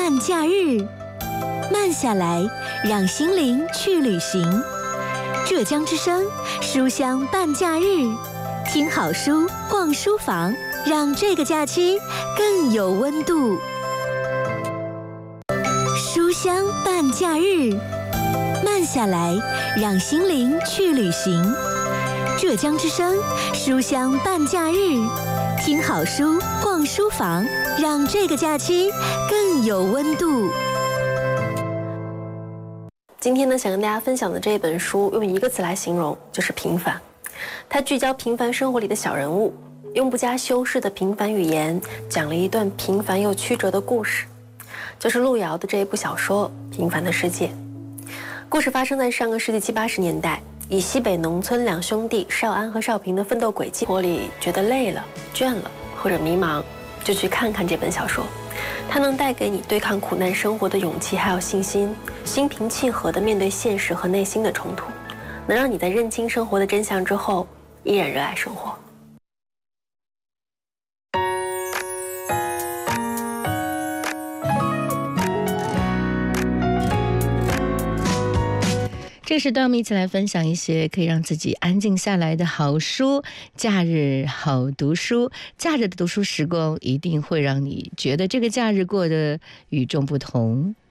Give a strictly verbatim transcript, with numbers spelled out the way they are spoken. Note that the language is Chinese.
半假日，慢下来，让心灵去旅行。浙江之声书香半假日，听好书，逛书房，让这个假期更有温度。书香半假日，慢下来，让心灵去旅行。浙江之声书香半假日，听好书，逛书房，让这个假期更有温度。 今天呢，想跟大家分享的这一本书，用一个词来形容，就是平凡。它聚焦平凡生活里的小人物，用不加修饰的平凡语言，讲了一段平凡又曲折的故事，就是路遥的这一部小说《平凡的世界》。故事发生在上个世纪七八十年代，以西北农村两兄弟少安和少平的奋斗轨迹，活里觉得累了、倦了或者迷茫，就去看看这本小说。它能带给你对抗苦难生活的勇气还有信心，心平气和地面对现实和内心的冲突，能让你在认清生活的真相之后，依然热爱生活。 这时段我们一起来分享一些可以让自己安静下来的好书。假日好读书，假日的读书时光一定会让你觉得这个假日过得与众不同。